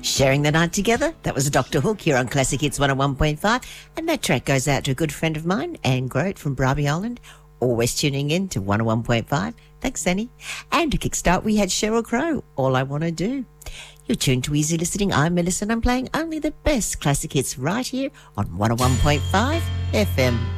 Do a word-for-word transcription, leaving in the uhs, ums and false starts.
Sharing the night together, that was Doctor Hook here on Classic Hits one oh one point five. And that track goes out to a good friend of mine, Anne Grote from Bribie Island, always tuning in to one oh one point five. Thanks, Annie. And to kickstart, we had Sheryl Crow, All I Want to Do. You're tuned to Easy Listening. I'm Melissa and I'm playing only the best classic hits right here on one oh one point five F M.